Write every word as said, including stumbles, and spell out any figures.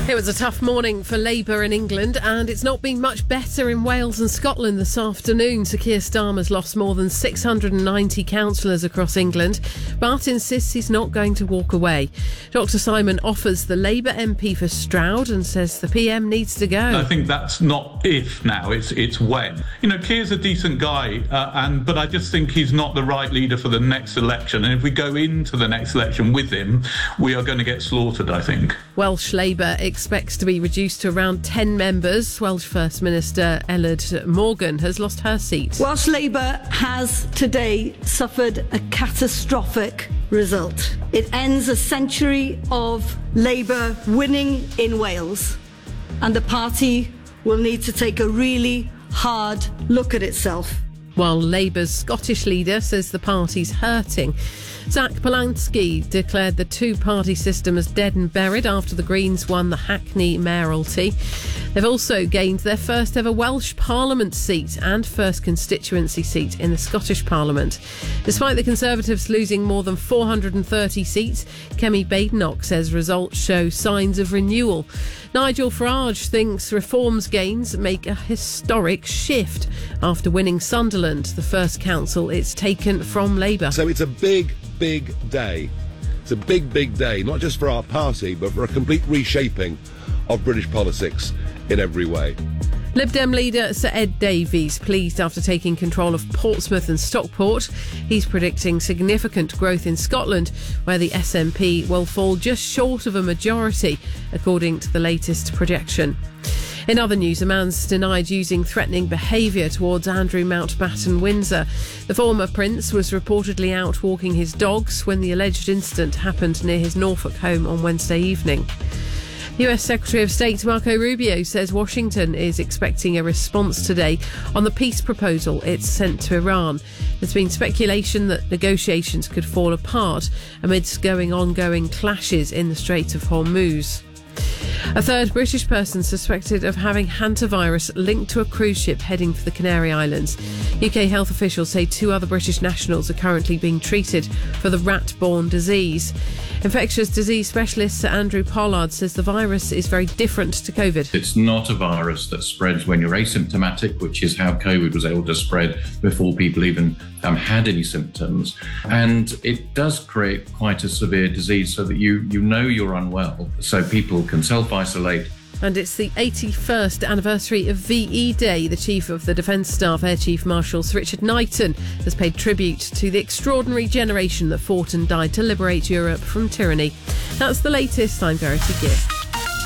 It was a tough morning for Labour in England, and it's not been much better in Wales and Scotland this afternoon. Sir Keir Starmer's lost more than six hundred ninety councillors across England, but insists he's not going to walk away. Doctor Simon offers the Labour M P for Stroud and says the P M needs to go. I think that's not if now, it's it's when. You know, Keir's a decent guy, uh, and but I just think he's not the right leader for the next election. And if we go into the next election with him, we are going to get slaughtered, I think. Welsh Labour expects to be reduced to around ten members. Welsh First Minister Elard Morgan has lost her seat. Welsh Labour has today suffered a catastrophic result. It ends a century of Labour winning in Wales, and the party will need to take a really hard look at itself. While Labour's Scottish leader says the party's hurting. Zach Polanski declared the two-party system as dead and buried after the Greens won the Hackney mayoralty. They've also gained their first ever Welsh Parliament seat and first constituency seat in the Scottish Parliament. Despite the Conservatives losing more than four hundred thirty seats, Kemi Badenoch says results show signs of renewal. Nigel Farage thinks Reform's gains make a historic shift after winning Sunderland, the first council it's taken from Labour. So it's a big, big day. It's a big, big day, not just for our party, but for a complete reshaping of British politics in every way. Lib Dem leader Sir Ed Davies pleased after taking control of Portsmouth and Stockport. He's predicting significant growth in Scotland, where the S N P will fall just short of a majority, according to the latest projection. In other news, a man's denied using threatening behaviour towards Andrew Mountbatten Windsor. The former prince was reportedly out walking his dogs when the alleged incident happened near his Norfolk home on Wednesday evening. U S Secretary of State Marco Rubio says Washington is expecting a response today on the peace proposal it's sent to Iran. There's been speculation that negotiations could fall apart amidst going ongoing clashes in the Strait of Hormuz. A third British person suspected of having hantavirus linked to a cruise ship heading for the Canary Islands. U K health officials say two other British nationals are currently being treated for the rat-borne disease. Infectious disease specialist Sir Andrew Pollard says the virus is very different to COVID. It's not a virus that spreads when you're asymptomatic, which is how COVID was able to spread before people even um, had any symptoms. And it does create quite a severe disease so that you, you know you're unwell, so people can self-isolate. And it's the eighty-first anniversary of V E Day. The Chief of the Defence Staff, Air Chief Marshal Sir Richard Knighton, has paid tribute to the extraordinary generation that fought and died to liberate Europe from tyranny. That's the latest. I'm Verity Gibb.